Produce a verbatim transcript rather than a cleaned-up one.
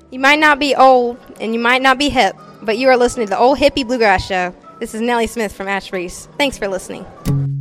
You might not be old, and you might not be hip, but you are listening to the Old Hippie Bluegrass Show. This is Nellie Smith from Ash Reese. Thanks for listening.